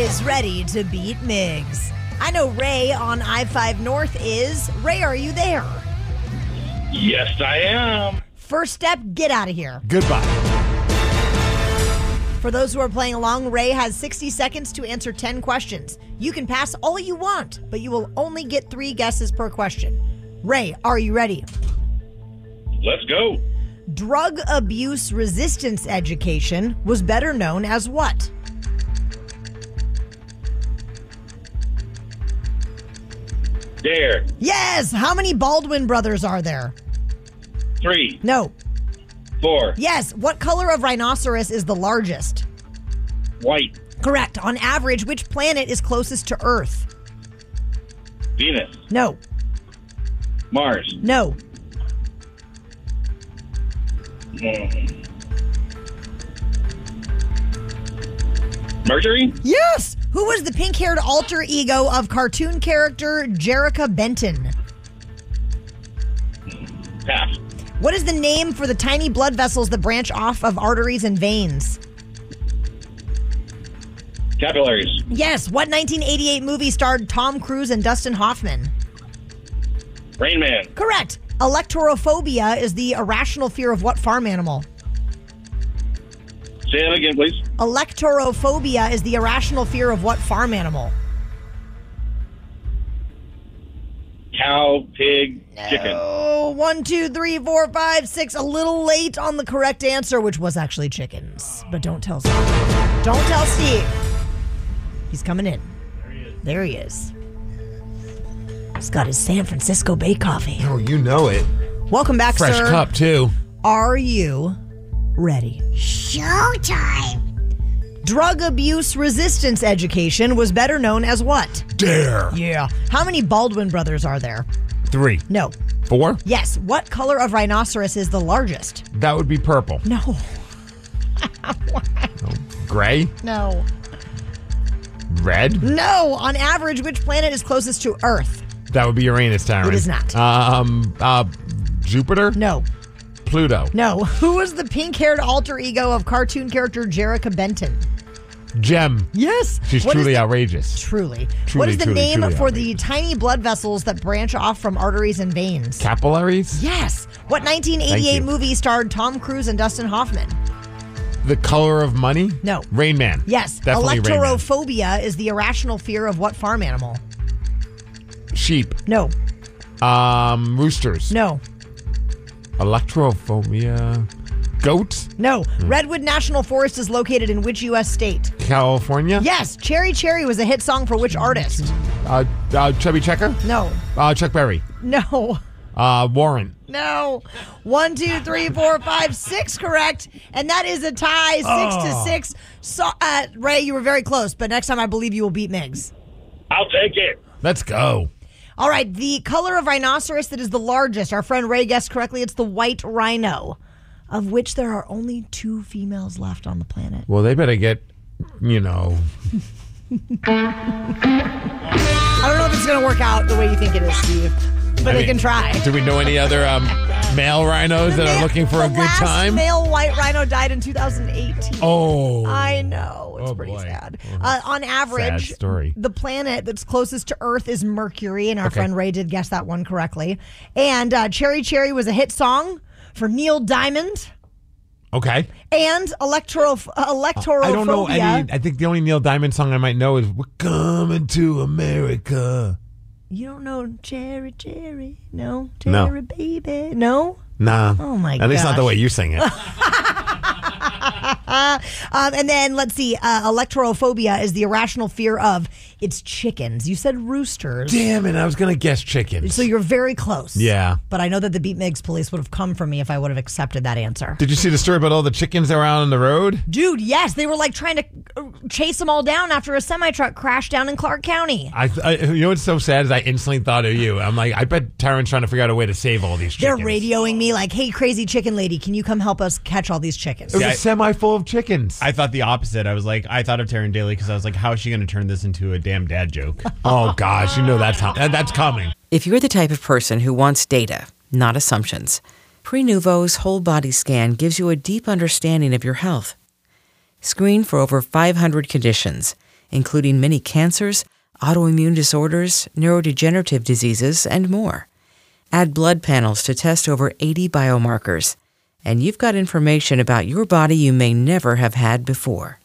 is ready to beat Migs. I know Ray on I-5 North is. Ray, are you there? Yes, I am. First step, get out of here. Goodbye. For those who are playing along, Ray has 60 seconds to answer 10 questions. You can pass all you want, but you will only get 3 guesses per question. Ray, are you ready? Let's go. Drug abuse resistance education was better known as what? Dare. Yes! How many Baldwin brothers are there? 3, No. 4, Yes. What color of rhinoceros is the largest? white, Correct. On average, which planet is closest to Earth? Venus, No. Mars. No. Mercury? Yes! Who was the pink-haired alter ego of cartoon character Jerrica Benton? Pass. What is the name for the tiny blood vessels that branch off of arteries and veins? Capillaries. Yes. What 1988 movie starred Tom Cruise and Dustin Hoffman? Rain Man. Correct. Electorophobia is the irrational fear of what farm animal? Say that again, please. Electorophobia is the irrational fear of what farm animal? Cow, pig, chicken. Oh, 1, 2, 3, 4, 5, 6. A little late on the correct answer, which was actually chickens. But don't tell Steve. Don't tell Steve. He's coming in. There he is. He's got his San Francisco Bay coffee. Oh, you know it. Welcome back, Fresh sir. cup, too. Are you ready? Showtime. Drug abuse resistance education was better known as what? Dare. Yeah. How many Baldwin brothers are there? 3. No. 4? Yes. What color of rhinoceros is the largest? That would be purple. No. Gray? No. Red? No. On average, which planet is closest to Earth? That would be Uranus, Taryn. It is not. Jupiter? No. Pluto? No. Who was the pink-haired alter ego of cartoon character Jerrica Benton? Gem. Yes. She's What is truly the- outrageous. Truly. Truly, What is the truly, name truly for the outrageous. tiny blood vessels that branch off from arteries and veins? Capillaries? Yes. What Thank 1988 you. movie starred Tom Cruise and Dustin Hoffman? The color of money? No. Rain Man. Yes. Definitely Rain Man. Electorophobia is the irrational fear of what farm animal? Sheep. No. Roosters. No. Electrophobia. Goats? No. Redwood National Forest is located in which U.S. state? California? Yes. Cherry Cherry was a hit song for which artist? Chubby Checker? No. Chuck Berry. No. Warren. No. 1, 2, 3, 4, 5, 6 correct. And that is a tie, 6-6. So, Ray, you were very close, but next time I believe you will beat Migs. I'll take it. Let's go. All right, the color of rhinoceros that is the largest, our friend Ray guessed correctly, it's the white rhino, of which there are only 2 females left on the planet. Well, they better get, I don't know if it's going to work out the way you think it is, Steve, but they can try. Do we know any other male rhinos that are looking for a good time? The last male white rhino died in 2018. Oh. I know. It's pretty boy. sad. On average, Sad story. the planet that's closest to Earth is Mercury, and our friend Ray did guess that one correctly. And Cherry Cherry was a hit song for Neil Diamond. Okay. And Electorophobia. I don't know any. I think the only Neil Diamond song I might know is "We're Coming to America." You don't know Cherry Cherry? No? No. Cherry Baby? No? Nah. Oh, my At least not the gosh. way you sing it. And then let's see. Electorophobia is the irrational fear of it's chickens. You said roosters. Damn it! I was gonna guess chickens. So you're very close. Yeah. But I know that the Beat Migs police would have come for me if I would have accepted that answer. Did you see the story about all the chickens that were out on the road? Dude, yes. They were like trying to chase them all down after a semi-truck crashed down in Clark County. You know what's so sad is I instantly thought of you. I'm like, I bet Taryn's trying to figure out a way to save all these They're chickens. radioing me like, hey, crazy chicken lady, can you come help us catch all these chickens? It was a semi full of chickens. I thought the opposite. I thought of Taryn Daly because I was like, how is she going to turn this into a damn dad joke? Oh gosh, you know that's coming. If you're the type of person who wants data, not assumptions, Prenuvo's whole body scan gives you a deep understanding of your health. Screen for over 500 conditions. including many cancers, autoimmune disorders, neurodegenerative diseases, and more. Add blood panels to test over 80 biomarkers, and you've got information about your body you may never have had before.